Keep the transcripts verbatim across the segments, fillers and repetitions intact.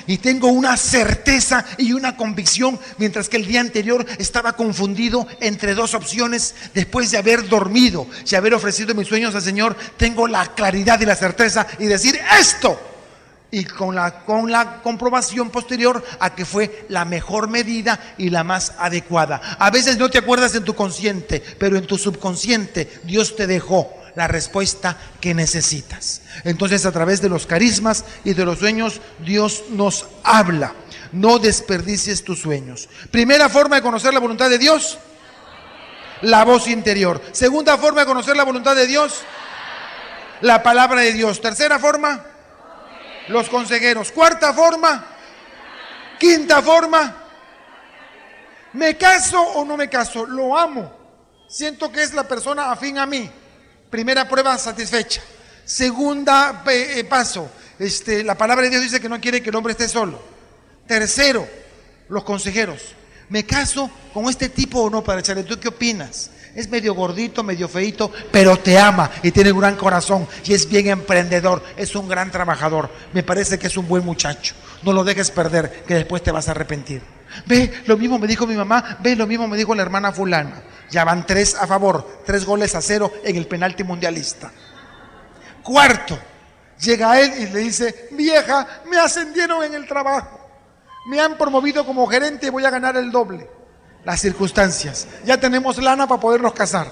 y tengo una certeza y una convicción, mientras que el día anterior estaba confundido entre dos opciones. Después de haber dormido y haber ofrecido mis sueños al Señor, tengo la claridad y la certeza y decir esto, y con la, con la comprobación posterior a que fue la mejor medida y la más adecuada. A veces no te acuerdas en tu consciente, pero en tu subconsciente Dios te dejó la respuesta que necesitas. Entonces, a través de los carismas y de los sueños, Dios nos habla. No desperdicies tus sueños. Primera forma de conocer la voluntad de Dios, la voz interior. Segunda forma de conocer la voluntad de Dios, la palabra de Dios. Tercera forma, los consejeros. Cuarta forma, quinta forma, ¿me caso o no me caso? Lo amo, siento que es la persona afín a mí. Primera prueba satisfecha. Segunda eh, paso, este, la palabra de Dios dice que no quiere que el hombre esté solo. Tercero, los consejeros. ¿Me caso con este tipo o no, Padre Charlie? ¿Tú qué opinas? Es medio gordito, medio feito, pero te ama y tiene un gran corazón y es bien emprendedor, es un gran trabajador. Me parece que es un buen muchacho. No lo dejes perder, que después te vas a arrepentir. Ve, lo mismo me dijo mi mamá, ve, lo mismo me dijo la hermana fulana. Ya van tres a favor, tres goles a cero en el penalti mundialista. Cuarto, llega él y le dice: vieja, me ascendieron en el trabajo, me han promovido como gerente y voy a ganar el doble. Las circunstancias, ya tenemos lana para podernos casar.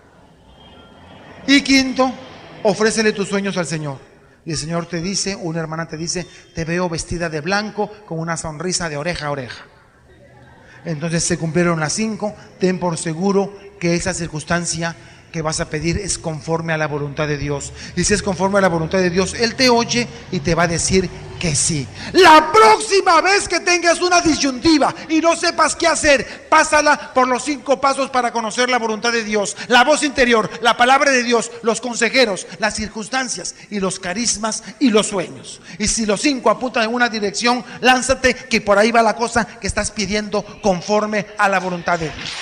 Y quinto, ofrécele tus sueños al Señor. Y el Señor te dice, una hermana te dice: te veo vestida de blanco con una sonrisa de oreja a oreja. Entonces se cumplieron las cinco. Ten por seguro que esa circunstancia que vas a pedir es conforme a la voluntad de Dios. Y si es conforme a la voluntad de Dios, Él te oye y te va a decir que sí. La próxima vez que tengas una disyuntiva y no sepas qué hacer, pásala por los cinco pasos para conocer la voluntad de Dios: la voz interior, la palabra de Dios, los consejeros, las circunstancias y los carismas y los sueños. Y si los cinco apuntan en una dirección, lánzate, que por ahí va la cosa que estás pidiendo conforme a la voluntad de Dios.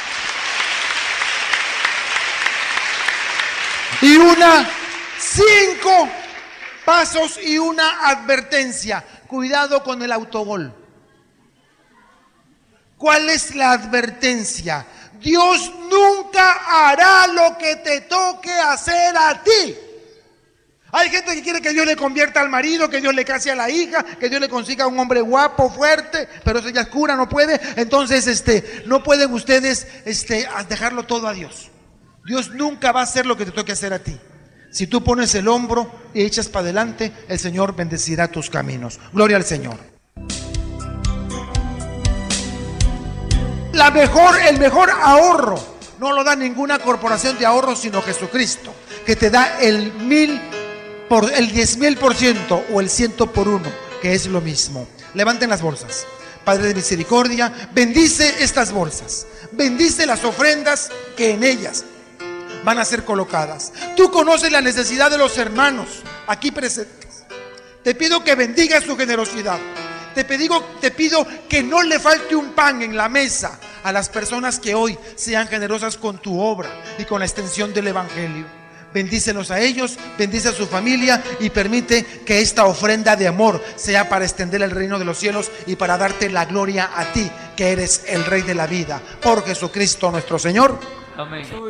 Y una, cinco pasos y una advertencia. Cuidado con el autogol. ¿Cuál es la advertencia? Dios nunca hará lo que te toque hacer a ti. Hay gente que quiere que Dios le convierta al marido, que Dios le case a la hija, que Dios le consiga un hombre guapo, fuerte, pero eso ya es cura, no puede. Entonces, este, no pueden ustedes este, dejarlo todo a Dios. Dios nunca va a hacer lo que te toque hacer a ti. Si tú pones el hombro y echas para adelante, el Señor bendecirá tus caminos. Gloria al Señor. La mejor, el mejor ahorro no lo da ninguna corporación de ahorro, sino Jesucristo, que te da el mil por el diez mil por ciento o el ciento por uno, que es lo mismo. Levanten las bolsas. Padre de misericordia, bendice estas bolsas, bendice las ofrendas que en ellas van a ser colocadas. Tú conoces la necesidad de los hermanos aquí presentes. Te pido que bendigas su generosidad. Te pido, te pido que no le falte un pan en la mesa a las personas que hoy sean generosas con tu obra y con la extensión del Evangelio. Bendícelos a ellos, bendice a su familia y permite que esta ofrenda de amor sea para extender el reino de los cielos y para darte la gloria a ti, que eres el Rey de la vida. Por Jesucristo nuestro Señor. Amén.